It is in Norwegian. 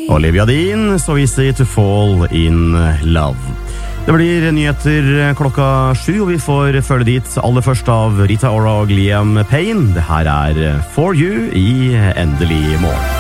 Olivia Dean, So Easy to Fall in Love. Det blir nyheter klokka 7, og vi får følge dit aller først av Rita Ora og Liam Payne. Det her For You i Endelig morgen.